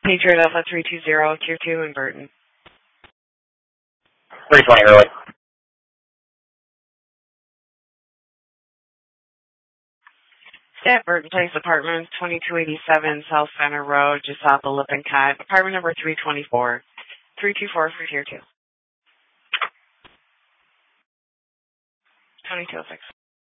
Patriot Alpha 320, Tier 2 in Burton. 320 early. At Burton Place Apartments, 2287 South Center Road, just off of Lippincott. Apartment number 324. 324 for Tier 2. 2206.